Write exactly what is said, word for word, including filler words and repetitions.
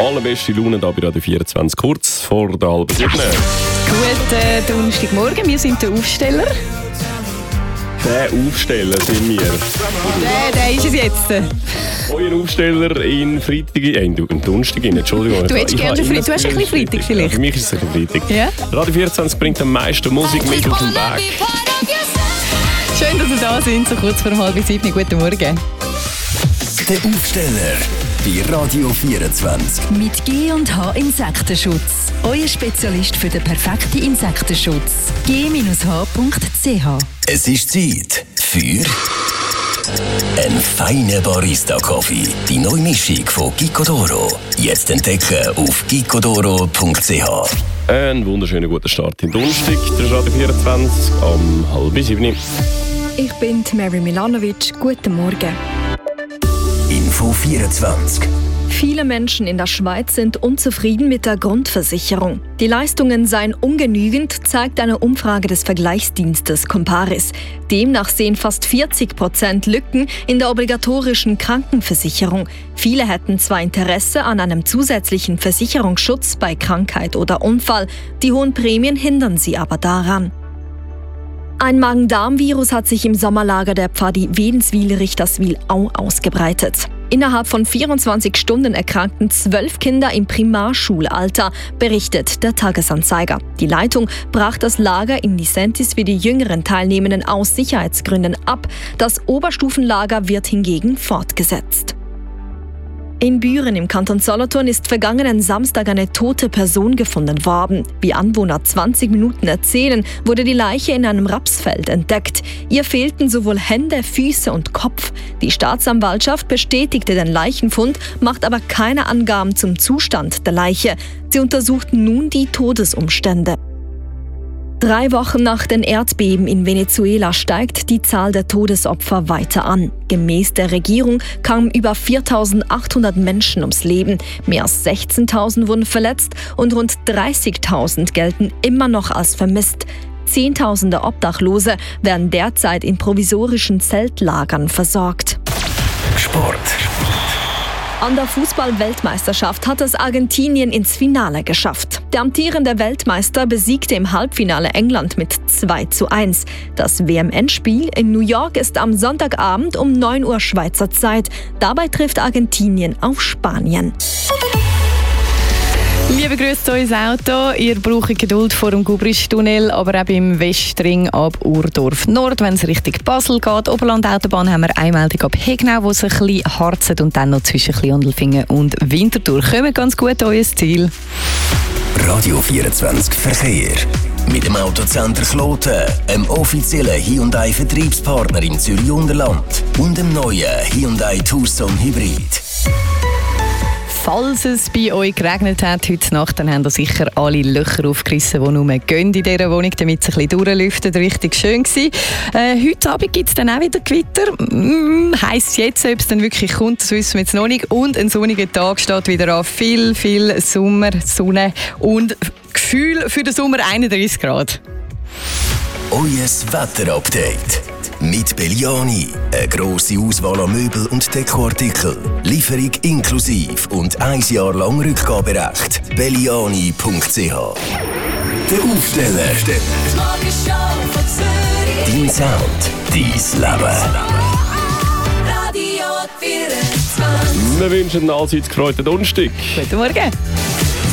allerbeste Laune hier bei Radio vierundzwanzig, kurz vor der halben sieben. Guten Donnerstagmorgen, wir sind der Aufsteller. Der Aufsteller sind wir. Der, der ist es jetzt. Euer Aufsteller in Freitag, äh, in Donnerstag, Entschuldigung. Du hättest gerne Freitag, du hast ein bisschen Freitag vielleicht. Ja, für mich ist es ein bisschen Freitag. Ja? Radio vierundzwanzig bringt am meisten Musik mit auf den Weg. Schön, dass ihr da sind, so kurz vor halb sieben. Guten Morgen. Der Aufsteller bei Radio vierundzwanzig. Mit G und H Insektenschutz. Euer Spezialist für den perfekten Insektenschutz. g H punkt c h. Es ist Zeit für einen feinen Barista-Kaffee. Die neue Mischung von Gicodoro. Jetzt entdecken auf gicodoro punkt c h. Einen wunderschönen guten Start in Donnerstag, der Radio vierundzwanzig, um halb sieben. Ich bin Mary Milanovic. Guten Morgen. Info vierundzwanzig. Viele Menschen in der Schweiz sind unzufrieden mit der Grundversicherung. Die Leistungen seien ungenügend, zeigt eine Umfrage des Vergleichsdienstes Comparis. Demnach sehen fast vierzig Prozent Lücken in der obligatorischen Krankenversicherung. Viele hätten zwar Interesse an einem zusätzlichen Versicherungsschutz bei Krankheit oder Unfall, die hohen Prämien hindern sie aber daran. Ein Magen-Darm-Virus hat sich im Sommerlager der Pfadi Wädenswil-Richterswil-Au ausgebreitet. Innerhalb von vierundzwanzig Stunden erkrankten zwölf Kinder im Primarschulalter, berichtet der Tagesanzeiger. Die Leitung brach das Lager in Licentis für die jüngeren Teilnehmenden aus Sicherheitsgründen ab. Das Oberstufenlager wird hingegen fortgesetzt. In Büren im Kanton Solothurn ist vergangenen Samstag eine tote Person gefunden worden. Wie Anwohner zwanzig Minuten erzählen, wurde die Leiche in einem Rapsfeld entdeckt. Ihr fehlten sowohl Hände, Füße und Kopf. Die Staatsanwaltschaft bestätigte den Leichenfund, macht aber keine Angaben zum Zustand der Leiche. Sie untersucht nun die Todesumstände. Drei Wochen nach den Erdbeben in Venezuela steigt die Zahl der Todesopfer weiter an. Gemäß der Regierung kamen über viertausendachthundert Menschen ums Leben. Mehr als sechzehntausend wurden verletzt und rund dreißigtausend gelten immer noch als vermisst. Zehntausende Obdachlose werden derzeit in provisorischen Zeltlagern versorgt. Sport. An der Fußball-Weltmeisterschaft hat es Argentinien ins Finale geschafft. Der amtierende Weltmeister besiegte im Halbfinale England mit zwei zu eins. Das W M-Endspiel in New York ist am Sonntagabend um neun Uhr Schweizer Zeit. Dabei trifft Argentinien auf Spanien. Liebe Grüße zu uns Auto. Ihr braucht Geduld vor dem Gubrisch-Tunnel, aber auch beim Westring ab Urdorf Nord, wenn es Richtung Basel geht. Oberland-Autobahn haben wir eine Meldung ab Hegnau, wo es ein bisschen harzt und dann noch zwischen Kliondelfingen und Winterthur. Kommen ganz gut an euer Ziel. Radio vierundzwanzig Verkehr. Mit dem Autocenter Kloten, einem offiziellen Hyundai-Vertriebspartner im Zürich-Unterland und dem neuen Hyundai Tucson Hybrid. Falls es bei euch geregnet hat heute Nacht, dann haben ihr sicher alle Löcher aufgerissen, die nur gehen in dieser Wohnung, damit es ein bisschen durchlüftet. Richtig schön gewesen. Äh, heute Abend gibt es dann auch wieder Gewitter. Mm, heisst jetzt, ob es dann wirklich kommt, das wissen wir jetzt noch nicht. Und ein sonniger Tag steht wieder an. Viel, viel Sommer, Sonne und Gefühl für den Sommer einunddreißig Grad. Euer Wetterupdate. Mit Belliani. Eine grosse Auswahl an Möbel und Dekoartikeln. Lieferung inklusiv und ein Jahr lang Rückgaberecht. belliani punkt c h. Der Aufsteller. Dein Sound. Dein Leben. Wir wünschen einen allseits gefreuten Donnerstag. Guten Morgen.